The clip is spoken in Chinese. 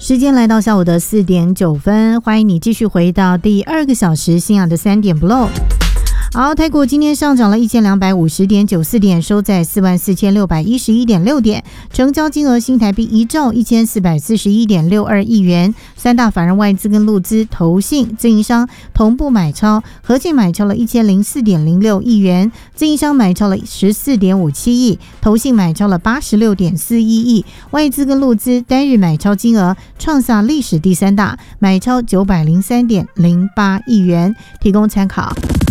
时间来到下午的4点9分，欢迎你继续回到第2个小时新雅的3点不漏。好，台股今天上涨了1250.94点，收在44611.6点，成交金额新台币1兆1441.62亿元。三大法人外资跟陆资、投信、自营商同步买超，合计买超了1004.06亿元，自营商买超了14.57亿，投信买超了86.41亿，外资跟陆资单日买超金额创下历史第3大，买超903.08亿元，提供参考。